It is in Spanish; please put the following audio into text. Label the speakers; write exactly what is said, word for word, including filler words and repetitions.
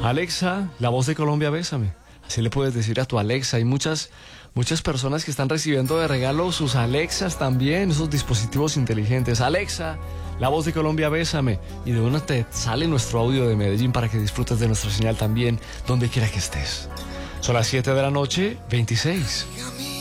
Speaker 1: Alexa, la voz de Colombia, bésame. Así le puedes decir a tu Alexa. Hay muchas, muchas personas que están recibiendo de regalo sus Alexas también, esos dispositivos inteligentes. Alexa, la voz de Colombia, bésame. Y de una te sale nuestro audio de Medellín para que disfrutes de nuestra señal también, donde quiera que estés. Son las siete de la noche, veintiséis.